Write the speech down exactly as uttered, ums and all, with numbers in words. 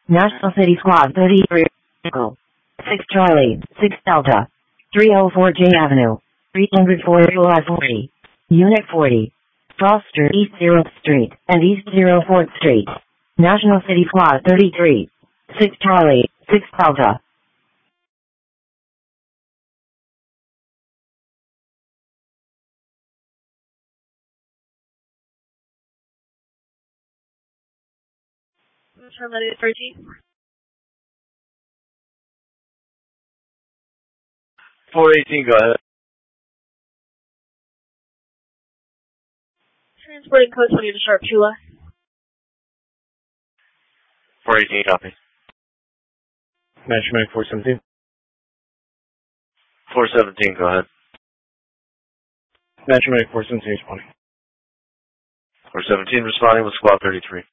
National City Squad thirty-three. six Charlie, six Delta. three oh four J Avenue. three oh four U S forty. Unit forty. Foster East zeroth Street and East oh fourth Street. National City Squad thirty-three. six Charlie, six Delta. Terminated thirteen. four eighteen, go ahead. Transporting code twenty to Sharp Chula. four eighteen, copy. Measurement four seventeen. four seventeen, go ahead. Measurement four seventeen responding. four seventeen responding with squad thirty-three.